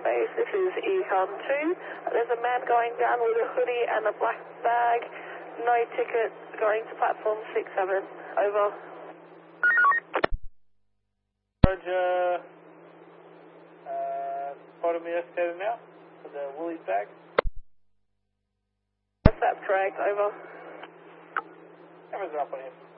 base. This is Econ 2. There's a man going down with a hoodie and a black bag. No ticket, going to platform 67. Over. Roger. Bottom escalator now for the Woolies bag. That's correct. Over. Cameras are up on him.